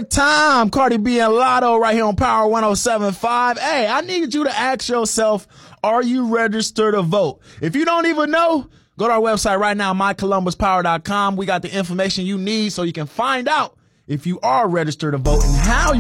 more time. Cardi B and Lotto right here on Power 107.5. Hey, I need you to ask yourself, are you registered to vote? If you don't even know, go to our website right now, mycolumbuspower.com. We got the information you need so you can find out if you are registered to vote and how you